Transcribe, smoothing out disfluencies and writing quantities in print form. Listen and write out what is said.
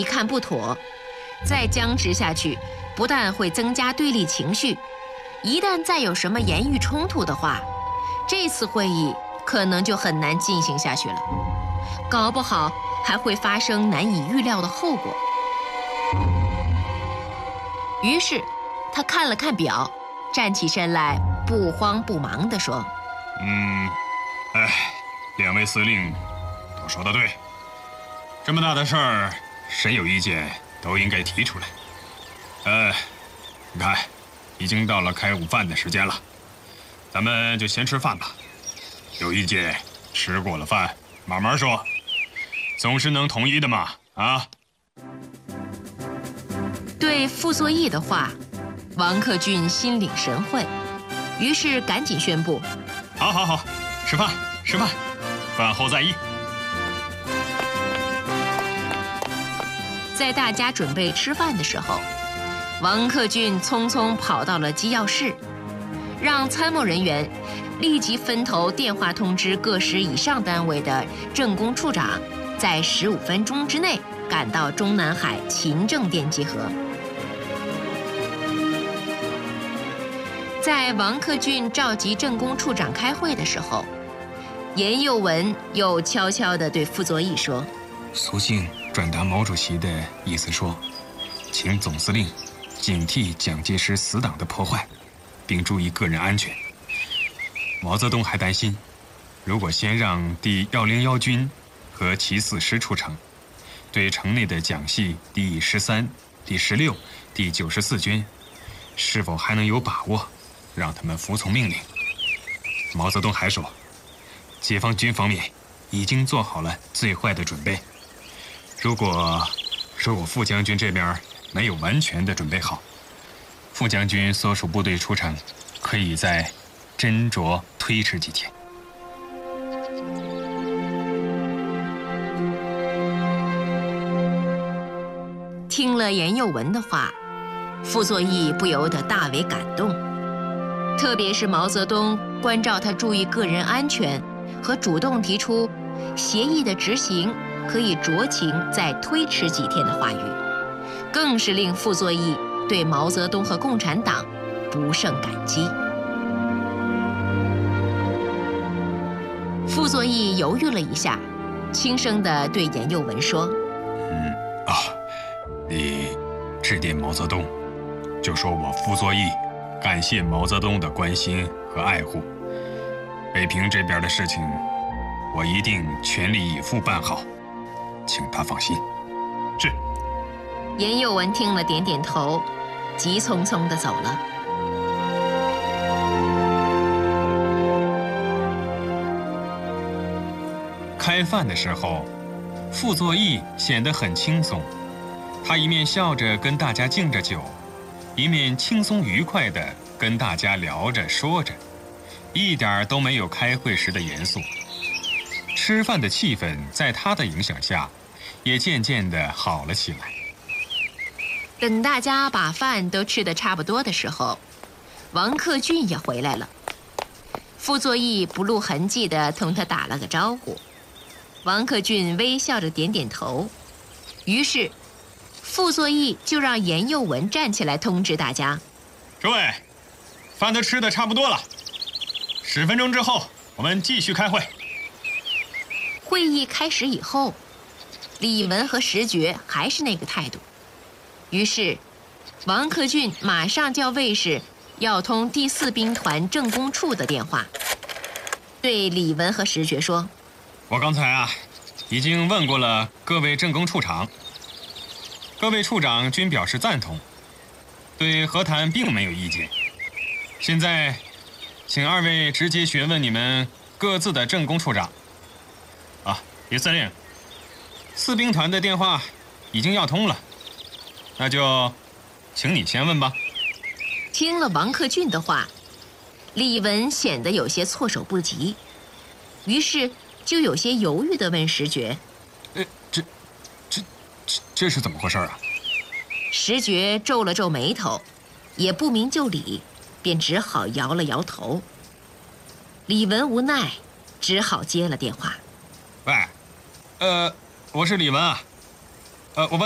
看不妥，再僵持下去，不但会增加对立情绪，一旦再有什么言语冲突的话，这次会议可能就很难进行下去了，搞不好还会发生难以预料的后果。于是，他看了看表，站起身来，不慌不忙地说：“ 两位司令都说得对，这么大的事儿，谁有意见都应该提出来。你看，已经到了开午饭的时间了，咱们就先吃饭吧。有意见，吃过了饭慢慢说，总是能统一的嘛，啊？” 对傅作义的话，王克俊心领神会，于是赶紧宣布：“ 好，吃饭，饭后再议。” 在大家准备吃饭的时候，王克俊匆匆跑到了机要室，让参谋人员立即分头电话通知各师以上单位的政工处长，在15分钟之内赶到中南海勤政店集合。在王克俊召集政工处长开会的时候，严幼文又悄悄地对傅作义说：“ 苏信转达毛主席的意思说，请总司令警惕蒋介石死党的破坏，并注意个人安全。毛泽东还担心，如果先让第101军和其4师出城，对城内的蒋系第13、第16、第94军，是否还能有把握让他们服从命令？毛泽东还说，解放军方面已经做好了最坏的准备。如果傅将军这边没有完全的准备好，傅将军所属部队出城，可以再斟酌推迟几天。” 听了严幼文的话，傅作义不由得大为感动，特别是毛泽东关照他注意个人安全和主动提出协议的执行可以酌情再推迟几天的话语，更是令傅作义对毛泽东和共产党不胜感激。傅作义犹豫了一下，轻声地对严幼文说：“ 你致电毛泽东，就说我傅作义感谢毛泽东的关心和爱护，北平这边的事情，我一定全力以赴办好，请他放心。” 是。 严幼文听了点点头，急匆匆地走了。 开饭的时候，傅作义显得很轻松，他一面笑着跟大家敬着酒，一面轻松愉快地跟大家聊着说着，一点都没有开会时的严肃。吃饭的气氛在他的影响下，也渐渐地好了起来。 等大家把饭都吃得差不多的时候，王克俊也回来了。傅作义不露痕迹地同他打了个招呼，王克俊微笑着点点头。于是傅作义就让严幼文站起来通知大家：“ 诸位，饭都吃得差不多了，10分钟之后我们继续开会。” 会议开始以后，李文和石觉还是那个态度。于是王克俊马上叫卫士要通第4兵团政工处的电话，对李文和石觉说：“ 我刚才已经问过了各位政工处长，各位处长均表示赞同，对和谈并没有意见。现在请2位直接询问你们各自的政工处长。李司令，4兵团的电话已经要通了，那就请你先问吧。” 听了王克俊的话，李文显得有些措手不及，于是就有些犹豫地问石觉：“ 这是怎么回事啊？” 石觉皱了皱眉头，也不明就里，便只好摇了摇头。李文无奈，只好接了电话：“ 喂，我是李文啊，我问